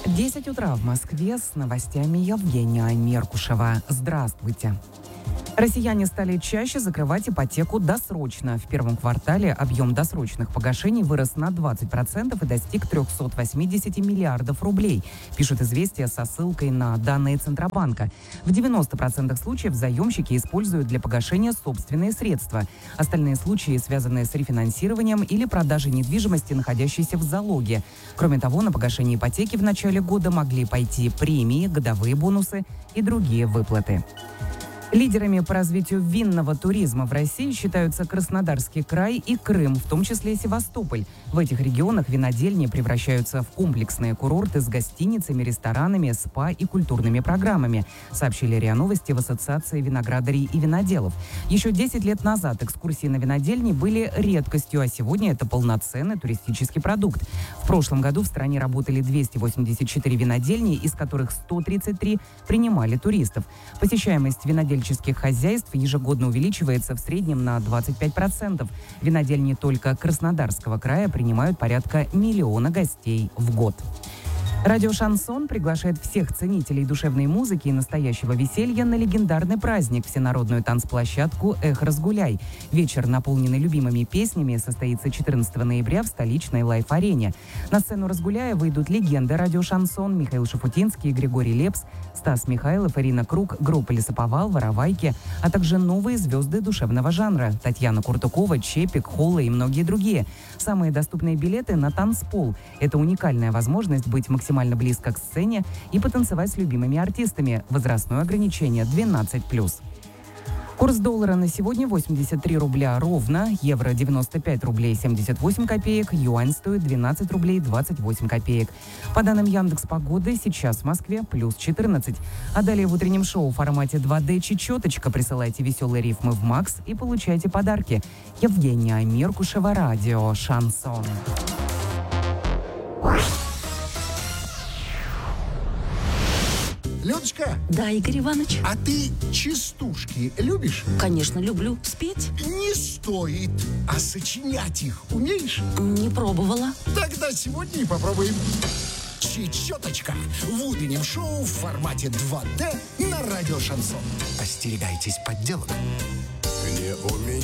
10 утра в Москве с новостями Евгения Меркушева. Здравствуйте. Россияне стали чаще закрывать ипотеку досрочно. В первом квартале объем досрочных погашений вырос на 20% и достиг 380 миллиардов рублей, пишут «Известия» со ссылкой на данные Центробанка. В 90% случаев заемщики используют для погашения собственные средства. Остальные случаи связаны с рефинансированием или продажей недвижимости, находящейся в залоге. Кроме того, на погашение ипотеки в начале года могли пойти премии, годовые бонусы и другие выплаты. Лидерами по развитию винного туризма в России считаются Краснодарский край и Крым, в том числе и Севастополь. В этих регионах винодельни превращаются в комплексные курорты с гостиницами, ресторанами, спа и культурными программами, сообщили РИА Новости в Ассоциации виноградарей и виноделов. Еще 10 лет назад экскурсии на винодельни были редкостью, а сегодня это полноценный туристический продукт. В прошлом году в стране работали 284 винодельни, из которых 133 принимали туристов. Посещаемость винодельни хозяйств ежегодно увеличивается в среднем на 25%. Винодельни только Краснодарского края принимают порядка 1 миллиона гостей в год. Радио «Шансон» приглашает всех ценителей душевной музыки и настоящего веселья на легендарный праздник – всенародную танцплощадку «Эх, разгуляй». Вечер, наполненный любимыми песнями, состоится 14 ноября в столичной Лайф-арене. На сцену «Разгуляя» выйдут легенды радио «Шансон» Михаил Шафутинский, Григорий Лепс, Стас Михайлов, Ирина Круг, группа «Лесоповал», «Воровайки», а также новые звезды душевного жанра – Татьяна Куртукова, Чепик, Холла и многие другие. Самые доступные билеты на танцпол. Это уникальная возможность быть максимально близко к сцене и потанцевать с любимыми артистами. Возрастное ограничение 12+. Курс доллара на сегодня 83 рубля ровно, евро 95 рублей 78 копеек, юань стоит 12 рублей 28 копеек. По данным Яндекс.Погоды, сейчас в Москве плюс 14. А далее в утреннем шоу в формате 2D чечеточка присылайте веселые рифмы в Макс и получайте подарки. Евгения Меркушева, радио «Шансон». Людочка, Да, Игорь Иванович. а ты частушки любишь? Конечно, люблю. Спеть? Не стоит. А сочинять их умеешь? Не пробовала. Тогда сегодня и попробуем. Чечеточка в утреннем шоу в формате 2D на радио «Шансон». Остерегайтесь подделок.